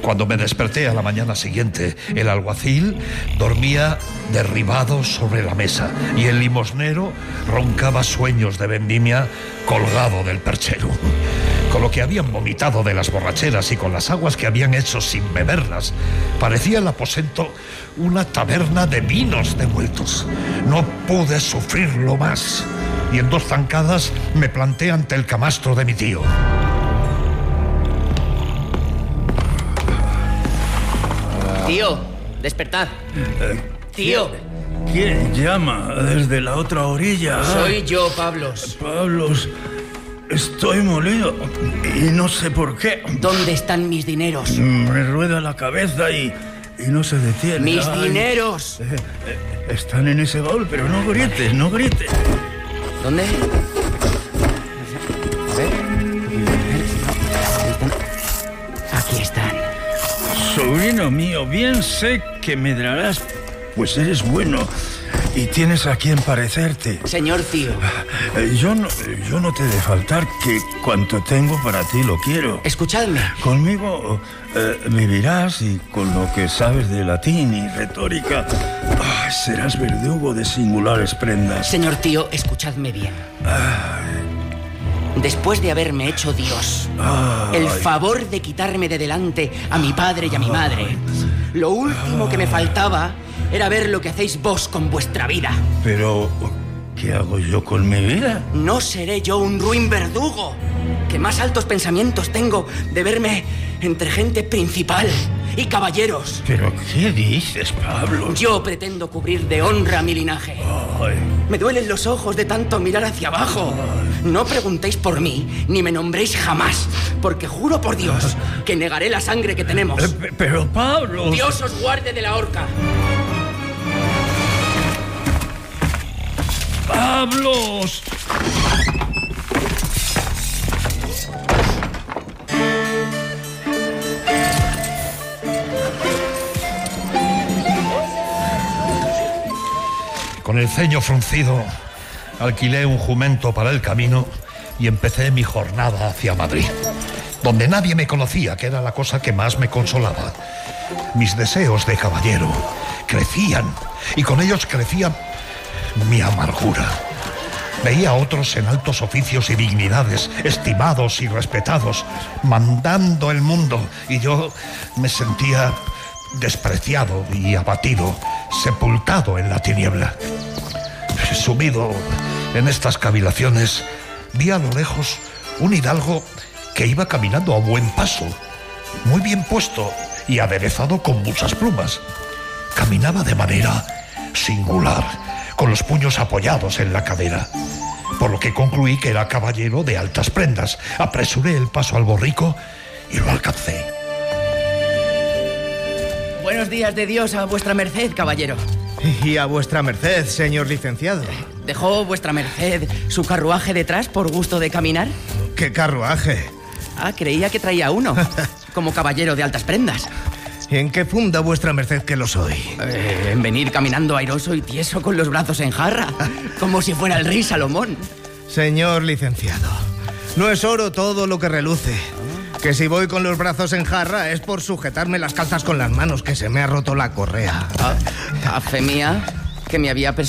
Cuando me desperté a la mañana siguiente, el alguacil dormía derribado sobre la mesa y el limosnero roncaba sueños de vendimia colgado del perchero. Con lo que habían vomitado de las borracheras y con las aguas que habían hecho sin beberlas, parecía el aposento una taberna de vinos devueltos. No pude sufrirlo más y en 2 zancadas me planté ante el camastro de mi tío. Tío, despertad. Tío. ¿Quién llama desde la otra orilla? Soy yo, Pablos. Pablos, estoy molido y no sé por qué. ¿Dónde están mis dineros? Me rueda la cabeza y no se detiene. ¡Mis dineros! Están en ese baúl, pero no grites, no grites. ¿Dónde? A ver. Aquí están. Sobrino mío, bien sé que medrarás, pues eres bueno y tienes a quien parecerte. Señor tío. Yo no te he de faltar, que cuanto tengo para ti lo quiero. Escuchadme. Conmigo vivirás y con lo que sabes de latín y retórica serás verdugo de singulares prendas. Señor tío, escuchadme bien. Después de haberme hecho Dios el favor de quitarme de delante a mi padre y a mi madre, lo último que me faltaba era ver lo que hacéis vos con vuestra vida. Pero, ¿qué hago yo con mi vida? No seré yo un ruin verdugo, que más altos pensamientos tengo de verme entre gente principal y caballeros. ¿Pero qué dices, Pablo? Yo pretendo cubrir de honra mi linaje. Me duelen los ojos de tanto mirar hacia abajo. No preguntéis por mí, ni me nombréis jamás, porque juro por Dios que negaré la sangre que tenemos. Pero, Pablo... Dios os guarde de la horca. ¡Pablos! Con el ceño fruncido, alquilé un jumento para el camino y empecé mi jornada hacia Madrid, donde nadie me conocía, que era la cosa que más me consolaba. Mis deseos de caballero crecían y con ellos crecía mi amargura. Veía a otros en altos oficios y dignidades, estimados y respetados, mandando el mundo, y yo me sentía despreciado y abatido, sepultado en la tiniebla. Sumido en estas cavilaciones, vi a lo lejos un hidalgo que iba caminando a buen paso, muy bien puesto y aderezado con muchas plumas. Caminaba de manera singular, con los puños apoyados en la cadera, por lo que concluí que era caballero de altas prendas. Apresuré el paso al borrico y lo alcancé. Buenos días de Dios a vuestra merced, caballero. Y a vuestra merced, señor licenciado. ¿Dejó vuestra merced su carruaje detrás por gusto de caminar? ¿Qué carruaje? Creía que traía uno, como caballero de altas prendas. ¿En qué funda vuestra merced que lo soy? En venir caminando airoso y tieso con los brazos en jarra, como si fuera el rey Salomón. Señor licenciado, no es oro todo lo que reluce. Que si voy con los brazos en jarra es por sujetarme las calzas con las manos, que se me ha roto la correa. A fe mía, que me había